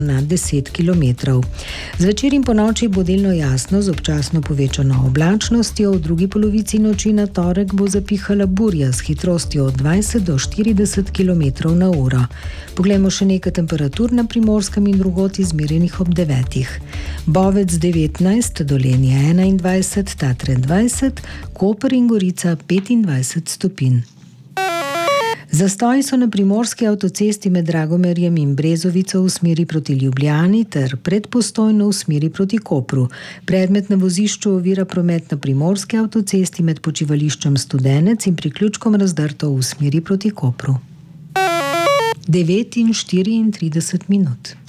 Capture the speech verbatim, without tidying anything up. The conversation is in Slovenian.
na deset kilometrov. Zvečer in ponoči bo delno jasno z občasno povečano oblačnostjo, v drugi polovici noči na torek bo zapihala burja s hitrostjo od dvajset do štirideset kilometrov na uro. Poglejmo še nekaj temperatur na Primorskem in drugod izmerjenih ob devetih. Bovec devetnajst, Dolenje enaindvajset, Tatre dvajset, Koper in Gorica petindvajset stopinj. Zastoji so na primorski avtocesti med Dragomerjem in Brezovico v smeri proti Ljubljani ter predpostojno v smeri proti Kopru. Predmet na vozišču ovira promet na primorski avtocesti med počivališčem Studenec in priključkom Razdrto v smeri proti Kopru. devet in štiriintrideset minut.